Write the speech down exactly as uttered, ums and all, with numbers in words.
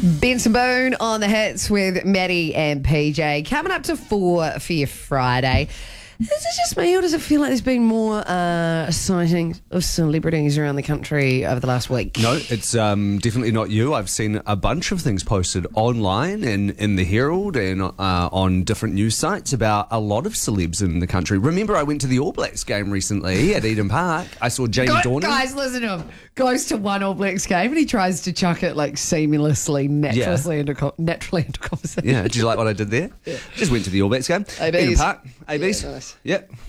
Benson Boone on the hits with Maddie and P J. Coming up to four for your Friday. Is it just me, or does it feel like there's been more uh, sightings of celebrities around the country over the last week? No, it's um, definitely not you. I've seen a bunch of things posted online and in the Herald and uh, on different news sites about a lot of celebs in the country. Remember, I went to the All Blacks game recently at Eden Park. I saw Jamie Go, Dornan. Guys, listen to him. Goes to one All Blacks game and he tries to chuck it like seamlessly, naturally, Yeah. into, co- naturally into conversation. Yeah, did you like what I did there? Yeah. Just went to the All Blacks game. A Bs. Eden Park, A Bs. Yeah, nice. Yep.